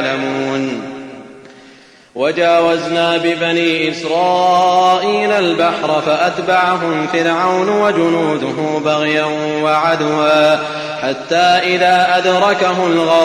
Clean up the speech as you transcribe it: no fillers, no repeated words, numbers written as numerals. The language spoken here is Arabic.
يعلمون. وجاوزنا ببني إسرائيل البحر فأتبعهم فرعون وجنوده بغيا وعدوا حتى إذا أدركه الغرق